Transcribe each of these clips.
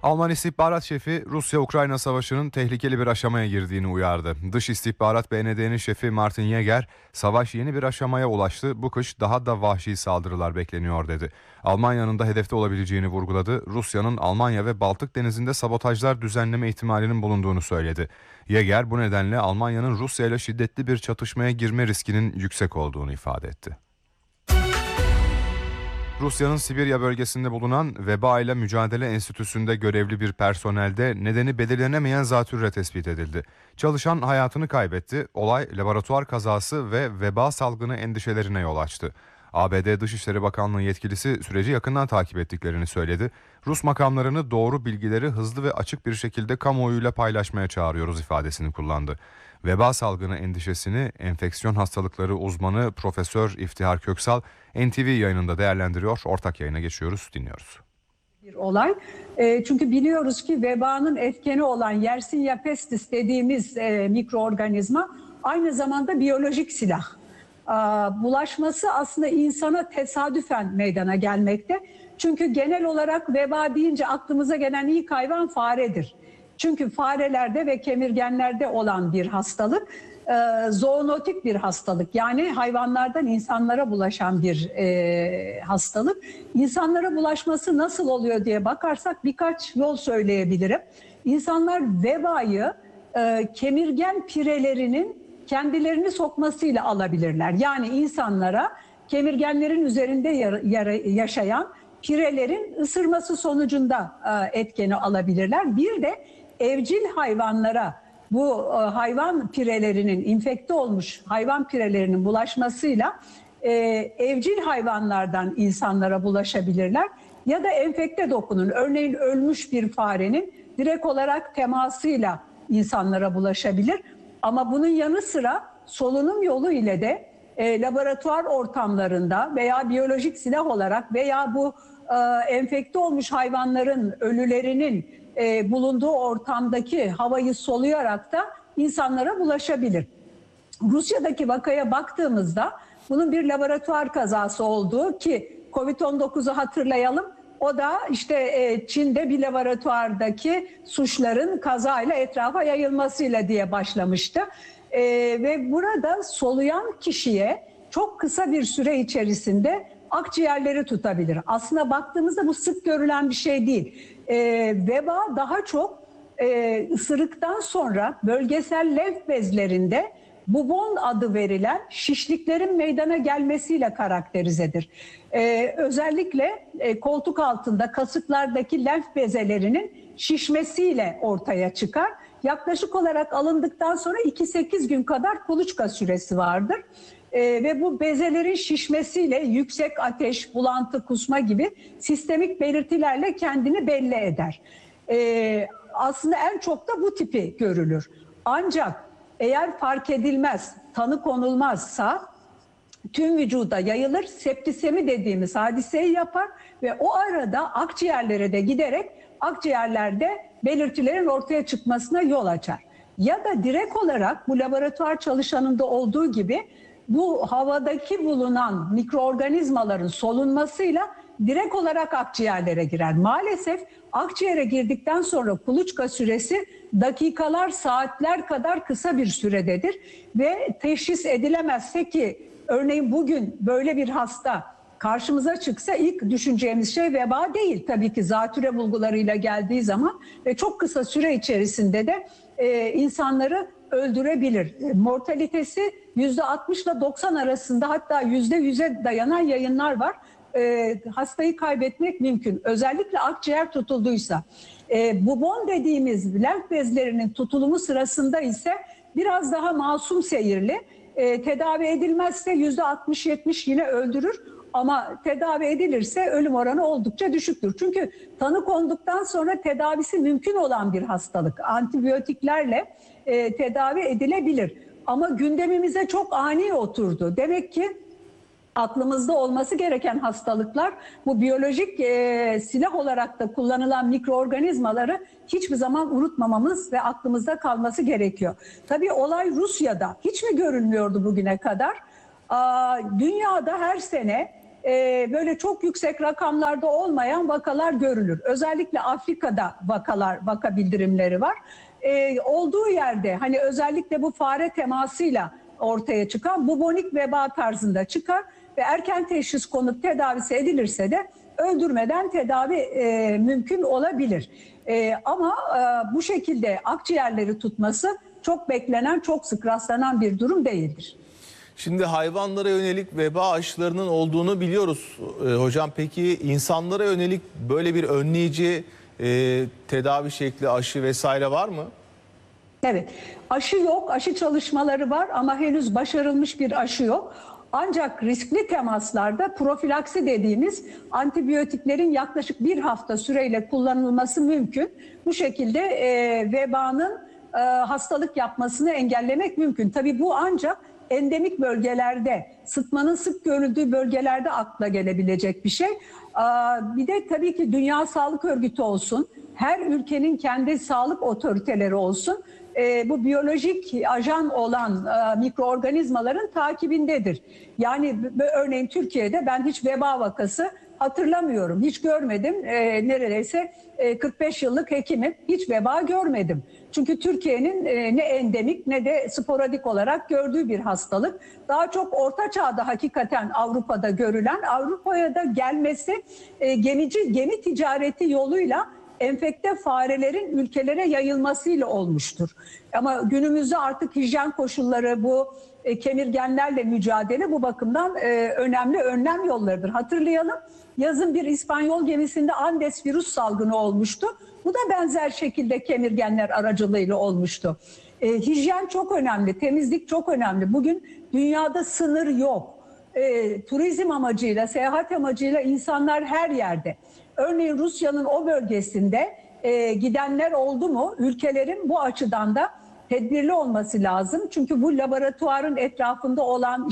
Alman istihbarat şefi Rusya-Ukrayna savaşının tehlikeli bir aşamaya girdiğini uyardı. Dış istihbarat BND'nin şefi Martin Jäger, savaş yeni bir aşamaya ulaştı, bu kış daha da vahşi saldırılar bekleniyor dedi. Almanya'nın da hedefte olabileceğini vurguladı. Rusya'nın Almanya ve Baltık denizinde sabotajlar düzenleme ihtimalinin bulunduğunu söyledi. Jäger bu nedenle Almanya'nın Rusya ile şiddetli bir çatışmaya girme riskinin yüksek olduğunu ifade etti. Rusya'nın Sibirya bölgesinde bulunan Veba ile Mücadele Enstitüsü'nde görevli bir personelde nedeni belirlenemeyen zatürre tespit edildi. Çalışan hayatını kaybetti. Olay laboratuvar kazası ve veba salgını endişelerine yol açtı. ABD Dışişleri Bakanlığı yetkilisi süreci yakından takip ettiklerini söyledi. Rus makamlarını doğru bilgileri hızlı ve açık bir şekilde kamuoyuyla paylaşmaya çağırıyoruz ifadesini kullandı. Veba salgını endişesini enfeksiyon hastalıkları uzmanı Profesör İftihar Köksal NTV yayınında değerlendiriyor. Ortak yayına geçiyoruz, dinliyoruz. Bir olay. Çünkü biliyoruz ki vebanın etkeni olan Yersinia pestis dediğimiz mikroorganizma aynı zamanda biyolojik silah. Bulaşması aslında insana tesadüfen meydana gelmekte. Çünkü genel olarak veba deyince aklımıza gelen ilk hayvan faredir. Çünkü farelerde ve kemirgenlerde olan bir hastalık, zoonotik bir hastalık. Yani hayvanlardan insanlara bulaşan bir hastalık. İnsanlara bulaşması nasıl oluyor diye bakarsak birkaç yol söyleyebilirim. İnsanlar vebayı kemirgen pirelerinin kendilerini sokmasıyla alabilirler. Yani insanlara kemirgenlerin üzerinde yaşayan pirelerin ısırması sonucunda etkeni alabilirler. Bir de evcil hayvanlara bu hayvan pirelerinin, infekte olmuş hayvan pirelerinin bulaşmasıyla evcil hayvanlardan insanlara bulaşabilirler. Ya da enfekte dokunun, örneğin ölmüş bir farenin direkt olarak temasıyla insanlara bulaşabilir. Ama bunun yanı sıra solunum yolu ile de laboratuvar ortamlarında veya biyolojik silah olarak veya bu enfekte olmuş hayvanların ölülerinin bulunduğu ortamdaki havayı soluyarak da insanlara bulaşabilir. Rusya'daki vakaya baktığımızda bunun bir laboratuvar kazası olduğu, ki Covid-19'u hatırlayalım. O da işte Çin'de bir laboratuvardaki suçların kazayla etrafa yayılmasıyla diye başlamıştı. Ve burada soluyan kişiye çok kısa bir süre içerisinde akciğerleri tutabilir. Aslında baktığımızda bu sık görülen bir şey değil. Veba daha çok ısırıktan sonra bölgesel lenf bezlerinde bubon adı verilen şişliklerin meydana gelmesiyle karakterizedir. Özellikle koltuk altında kasıklardaki lenf bezelerinin şişmesiyle ortaya çıkar. Yaklaşık olarak alındıktan sonra 2-8 gün kadar kuluçka süresi vardır. Ve bu bezelerin şişmesiyle yüksek ateş, bulantı, kusma gibi sistemik belirtilerle kendini belli eder. Aslında en çok da bu tipi görülür. Ancak eğer fark edilmez, tanı konulmazsa tüm vücuda yayılır, septisemi dediğimiz hadiseyi yapar ve o arada akciğerlere de giderek akciğerlerde belirtilerin ortaya çıkmasına yol açar. Ya da direkt olarak bu laboratuvar çalışanında olduğu gibi bu havadaki bulunan mikroorganizmaların solunmasıyla direkt olarak akciğerlere girer. Maalesef akciğere girdikten sonra kuluçka süresi dakikalar, saatler kadar kısa bir sürededir. Ve teşhis edilemezse, ki örneğin bugün böyle bir hasta karşımıza çıksa ilk düşüneceğimiz şey veba değil. Tabii ki zatürre bulgularıyla geldiği zaman ve çok kısa süre içerisinde de insanları öldürebilir. Mortalitesi %60 ile 90 arasında, hatta %100'e dayanan yayınlar var. Hastayı kaybetmek mümkün. Özellikle akciğer tutulduysa. Bubon dediğimiz lenf bezlerinin tutulumu sırasında ise biraz daha masum seyirli. Tedavi edilmezse %60-70 yine öldürür. Ama tedavi edilirse ölüm oranı oldukça düşüktür. Çünkü tanı konduktan sonra tedavisi mümkün olan bir hastalık. Antibiyotiklerle tedavi edilebilir. Ama gündemimize çok ani oturdu. Demek ki aklımızda olması gereken hastalıklar, bu biyolojik silah olarak da kullanılan mikroorganizmaları hiçbir zaman unutmamamız ve aklımızda kalması gerekiyor. Tabii olay Rusya'da hiç mi görülmüyordu bugüne kadar? Dünyada her sene böyle çok yüksek rakamlarda olmayan vakalar görülür. Özellikle Afrika'da vaka bildirimleri var. Olduğu yerde hani özellikle bu fare temasıyla ortaya çıkan bubonik veba tarzında çıkar ve erken teşhis konup tedavisi edilirse de öldürmeden tedavi mümkün olabilir. Ama bu şekilde akciğerleri tutması çok beklenen, çok sık rastlanan bir durum değildir. Şimdi hayvanlara yönelik veba aşılarının olduğunu biliyoruz hocam. Peki insanlara yönelik böyle bir önleyici tedavi şekli, aşı vesaire var mı? Evet, aşı yok, aşı çalışmaları var ama henüz başarılmış bir aşı yok. Ancak riskli temaslarda profilaksi dediğimiz antibiyotiklerin yaklaşık bir hafta süreyle kullanılması mümkün. Bu şekilde vebanın hastalık yapmasını engellemek mümkün. Tabii bu ancak endemik bölgelerde, sıtmanın sık görüldüğü bölgelerde akla gelebilecek bir şey. Bir de tabii ki Dünya Sağlık Örgütü olsun, her ülkenin kendi sağlık otoriteleri olsun, bu biyolojik ajan olan mikroorganizmaların takibindedir. Yani örneğin Türkiye'de ben hiç veba vakası hatırlamıyorum, hiç görmedim. Neredeyse 45 yıllık hekimim, hiç veba görmedim. Çünkü Türkiye'nin ne endemik ne de sporadik olarak gördüğü bir hastalık. Daha çok Orta Çağ'da hakikaten Avrupa'da görülen, Avrupa'ya da gelmesi gemi ticareti yoluyla enfekte farelerin ülkelere yayılmasıyla olmuştur. Ama günümüzde artık hijyen koşulları, bu kemirgenlerle mücadele bu bakımdan önemli önlem yollarıdır. Hatırlayalım, yazın bir İspanyol gemisinde Andes virüs salgını olmuştu. Bu da benzer şekilde kemirgenler aracılığıyla olmuştu. Hijyen çok önemli, temizlik çok önemli. Bugün dünyada sınır yok. Turizm amacıyla, seyahat amacıyla insanlar her yerde. Örneğin Rusya'nın o bölgesinde gidenler oldu mu, ülkelerin bu açıdan da tedbirli olması lazım. Çünkü bu laboratuvarın etrafında olan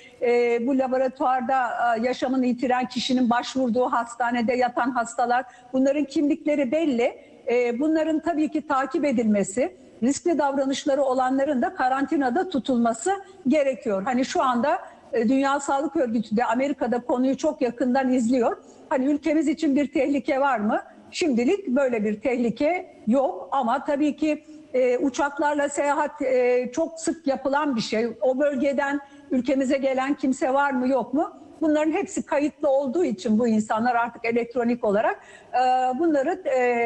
bu laboratuvarda yaşamını yitiren kişinin başvurduğu hastanede yatan hastalar, bunların kimlikleri belli. Bunların tabii ki takip edilmesi, riskli davranışları olanların da karantinada tutulması gerekiyor. Hani şu anda Dünya Sağlık Örgütü de Amerika'da konuyu çok yakından izliyor. Hani ülkemiz için bir tehlike var mı? Şimdilik böyle bir tehlike yok ama tabii ki uçaklarla seyahat çok sık yapılan bir şey. O bölgeden ülkemize gelen kimse var mı yok mu? Bunların hepsi kayıtlı olduğu için bu insanlar artık elektronik olarak bunları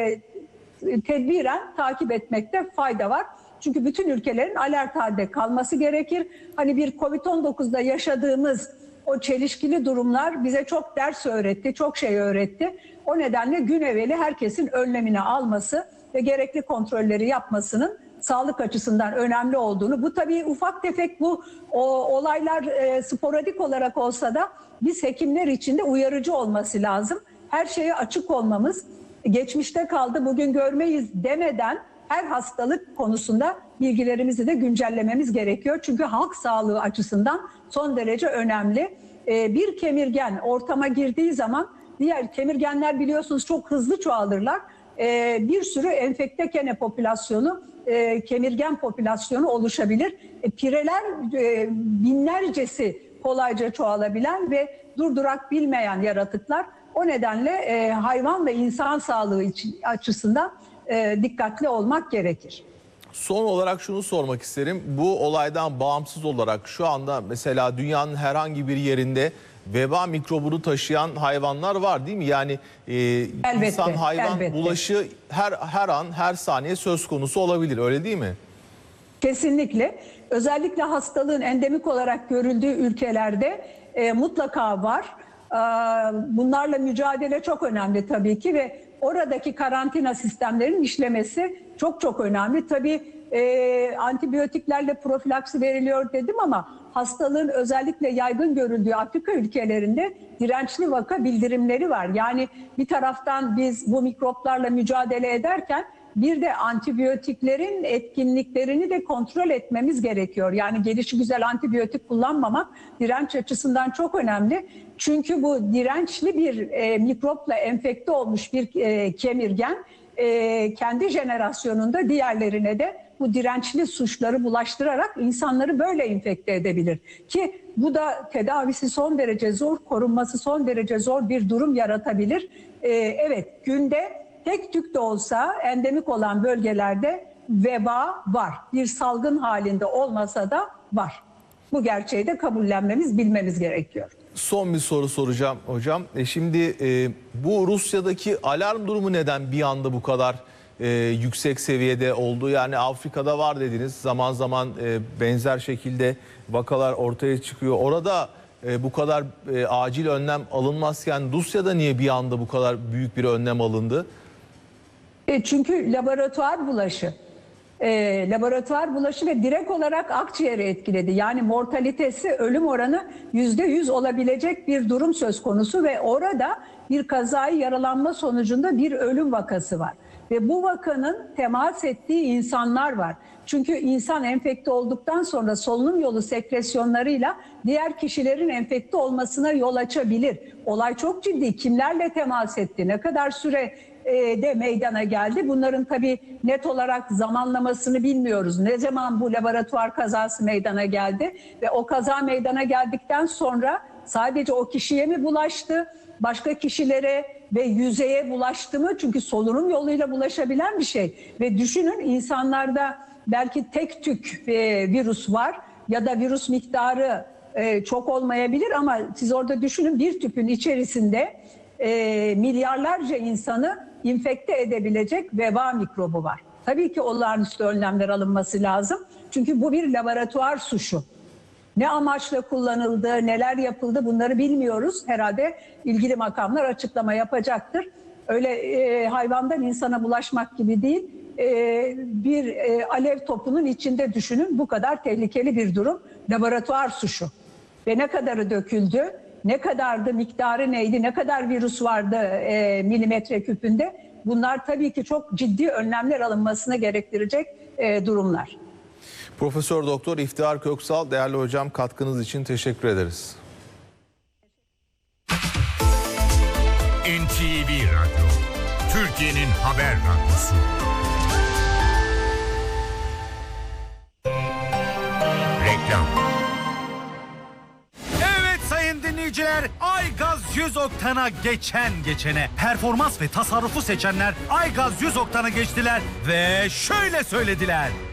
tedbiren takip etmekte fayda var. Çünkü bütün ülkelerin alert halde kalması gerekir. Hani bir Covid-19'da yaşadığımız o çelişkili durumlar bize çok ders öğretti, çok şey öğretti. O nedenle gün evveli herkesin önlemini alması ve gerekli kontrolleri yapmasının sağlık açısından önemli olduğunu, bu tabii ufak tefek bu olaylar sporadik olarak olsa da biz hekimler için de uyarıcı olması lazım. Her şeye açık olmamız, geçmişte kaldı bugün görmeyiz demeden her hastalık konusunda bilgilerimizi de güncellememiz gerekiyor. Çünkü halk sağlığı açısından son derece önemli. Bir kemirgen ortama girdiği zaman diğer kemirgenler biliyorsunuz çok hızlı çoğalırlar. Bir sürü enfekte kene popülasyonu, kemirgen popülasyonu oluşabilir. Pireler binlercesi kolayca çoğalabilen ve durdurak bilmeyen yaratıklar. O nedenle hayvan ve insan sağlığı açısından dikkatli olmak gerekir. Son olarak şunu sormak isterim. Bu olaydan bağımsız olarak şu anda mesela dünyanın herhangi bir yerinde veba mikrobunu taşıyan hayvanlar var değil mi? Yani elbette, insan hayvan elbette. bulaşı her an her saniye söz konusu olabilir, öyle değil mi? Kesinlikle. Özellikle hastalığın endemik olarak görüldüğü ülkelerde mutlaka var. Bunlarla mücadele çok önemli tabii ki ve oradaki karantina sistemlerinin işlemesi çok çok önemli. Tabii antibiyotiklerle profilaksi veriliyor dedim ama hastalığın özellikle yaygın görüldüğü Afrika ülkelerinde dirençli vaka bildirimleri var. Yani bir taraftan biz bu mikroplarla mücadele ederken bir de antibiyotiklerin etkinliklerini de kontrol etmemiz gerekiyor. Yani gelişigüzel antibiyotik kullanmamak direnç açısından çok önemli. Çünkü bu dirençli bir mikropla enfekte olmuş bir kemirgen kendi jenerasyonunda diğerlerine de bu dirençli suçları bulaştırarak insanları böyle infekte edebilir. Ki Bu da tedavisi son derece zor, korunması son derece zor bir durum yaratabilir. Evet, günde tek tük de olsa endemik olan bölgelerde veba var. Bir salgın halinde olmasa da var. Bu gerçeği de kabullenmemiz, bilmemiz gerekiyor. Son bir soru soracağım hocam. Şimdi bu Rusya'daki alarm durumu neden bir anda bu kadar yüksek seviyede oldu? Yani Afrika'da var dediniz. Zaman zaman benzer şekilde vakalar ortaya çıkıyor. Orada bu kadar acil önlem alınmazken Rusya'da niye bir anda bu kadar büyük bir önlem alındı? Çünkü laboratuvar bulaşı. Laboratuvar bulaşı ve direkt olarak akciğeri etkiledi. Yani mortalitesi, ölüm oranı %100 olabilecek bir durum söz konusu ve orada bir kazayı yaralanma sonucunda bir ölüm vakası var. Ve bu vakanın temas ettiği insanlar var. Çünkü insan enfekte olduktan sonra solunum yolu sekresyonlarıyla diğer kişilerin enfekte olmasına yol açabilir. Olay çok ciddi. Kimlerle temas etti, ne kadar süre de meydana geldi. Bunların tabii net olarak zamanlamasını bilmiyoruz. Ne zaman bu laboratuvar kazası meydana geldi ve o kaza meydana geldikten sonra sadece o kişiye mi bulaştı, başka kişilere ve yüzeye bulaştı mı? Çünkü solunum yoluyla bulaşabilen bir şey. Ve düşünün, insanlarda belki tek tük virüs var ya da virüs miktarı çok olmayabilir ama siz orada düşünün, bir tüpün içerisinde milyarlarca insanı infekte edebilecek veba mikrobu var. Tabii ki olağanüstü önlemler alınması lazım. Çünkü bu bir laboratuvar suçu. Ne amaçla kullanıldı, neler yapıldı bunları bilmiyoruz. Herhalde ilgili makamlar açıklama yapacaktır. Öyle hayvandan insana bulaşmak gibi değil. Bir alev topunun içinde düşünün, bu kadar tehlikeli bir durum. Laboratuvar suçu. Ve ne kadarı döküldü? Ne kadardı, miktarı neydi, ne kadar virüs vardı milimetre küpünde? Bunlar tabii ki çok ciddi önlemler alınmasına gerektirecek durumlar. Profesör Doktor İftihar Köksal, değerli hocam, katkınız için teşekkür ederiz. NTV Radyo, Türkiye'nin haber radyosu. Reklam. Evet sayın dinleyiciler, Aygaz 100 oktana geçene performans ve tasarrufu seçenler Aygaz 100 oktana geçtiler ve şöyle söylediler: